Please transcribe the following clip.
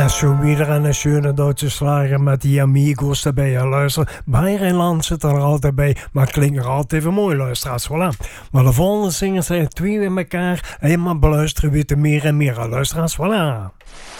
Schon wieder eine schöne deutsche Slager met die amigos erbij. Ja, luister, Bijrijnland zit er altijd bij, maar klinkt er altijd even mooi, luisteraars. Voilà. Maar de volgende zingen zijn twee in elkaar en maar beluisteren weer te meer en meer, luisteraars. Voilà.